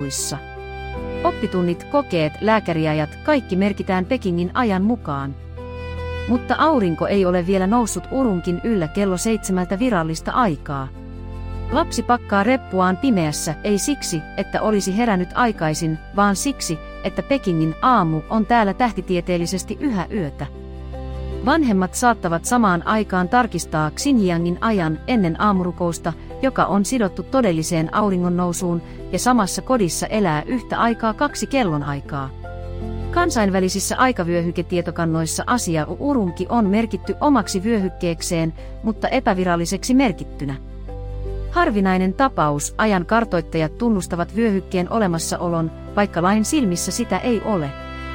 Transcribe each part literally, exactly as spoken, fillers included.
kouluissa. Oppitunnit, kokeet, lääkäriajat, kaikki merkitään Pekingin ajan mukaan. Mutta aurinko ei ole vielä noussut Urumqin yllä kello seitsemältä virallista aikaa. Lapsi pakkaa reppuaan pimeässä, ei siksi, että olisi herännyt aikaisin, vaan siksi, että Pekingin aamu on täällä tähtitieteellisesti yhä yötä. Vanhemmat saattavat samaan aikaan tarkistaa Xinjiangin ajan ennen aamurukousta, joka on sidottu todelliseen auringonnousuun, ja samassa kodissa elää yhtä aikaa kaksi kellonaikaa. Kansainvälisissä aikavyöhyketietokannoissa asia Urumqi on merkitty omaksi vyöhykkeekseen, mutta epäviralliseksi merkittynä. Harvinainen tapaus, ajan kartoittajat tunnustavat vyöhykkeen olemassaolon, vaikka lain silmissä sitä ei ole.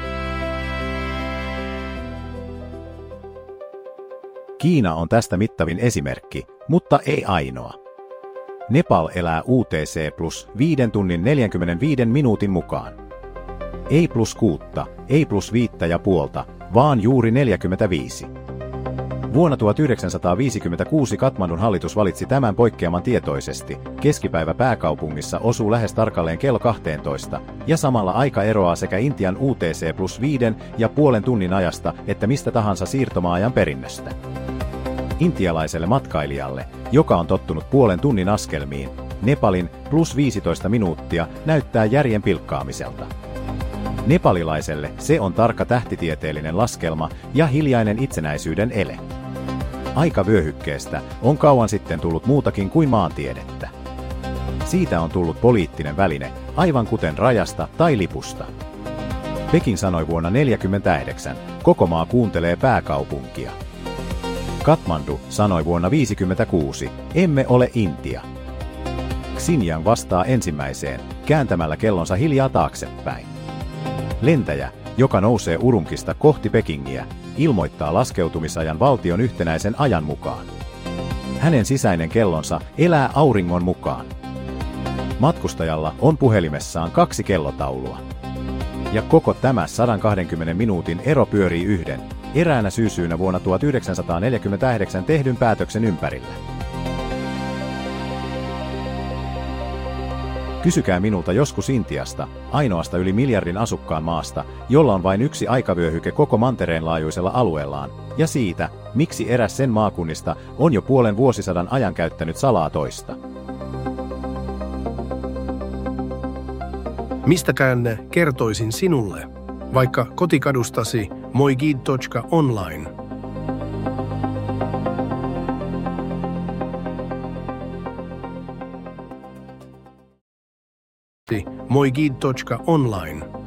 Kiina on tästä mittavin esimerkki, mutta ei ainoa. Nepal elää U T C plus viiden tunnin neljänkymmenenviiden minuutin mukaan. Ei plus kuutta, ei plus viittä ja puolta, vaan juuri neljäkymmentäviisi. Vuonna tuhatyhdeksänsataaviisikymmentäkuusi Katmandun hallitus valitsi tämän poikkeaman tietoisesti. Keskipäivä pääkaupungissa osuu lähes tarkalleen kello kaksitoista, ja samalla aika eroaa sekä Intian U T C plus viiden ja puolen tunnin ajasta että mistä tahansa siirtomaajan perinnöstä. Intialaiselle matkailijalle, joka on tottunut puolen tunnin askelmiin, Nepalin plus viisitoista minuuttia näyttää järjen pilkkaamiselta. Nepalilaiselle se on tarkka tähtitieteellinen laskelma ja hiljainen itsenäisyyden ele. Aikavyöhykkeestä on kauan sitten tullut muutakin kuin maantiedettä. Siitä on tullut poliittinen väline, aivan kuten rajasta tai lipusta. Peking sanoi vuonna tuhatyhdeksänsataaneljäkymmentäyhdeksän, koko maa kuuntelee pääkaupunkia. Kathmandu sanoi vuonna tuhatyhdeksänsataaviisikymmentäkuusi, emme ole Intia. Xinjiang vastaa ensimmäiseen, kääntämällä kellonsa hiljaa taaksepäin. Lentäjä, joka nousee Urumqista kohti Pekingiä, ilmoittaa laskeutumisajan valtion yhtenäisen ajan mukaan. Hänen sisäinen kellonsa elää auringon mukaan. Matkustajalla on puhelimessaan kaksi kellotaulua. Ja koko tämä sata kaksikymmentä minuutin ero pyörii yhden, eräänä syysyynä vuonna tuhatyhdeksänsataaneljäkymmentäyhdeksän tehdyn päätöksen ympärillä. Kysykää minulta joskus Intiasta, ainoasta yli miljardin asukkaan maasta, jolla on vain yksi aikavyöhyke koko mantereen laajuisella alueellaan, ja siitä, miksi eräs sen maakunnista on jo puolen vuosisadan ajan käyttänyt salaa toista. Mistäkään kertoisin sinulle, vaikka kotikadustasi moigid piste online. moigid piste online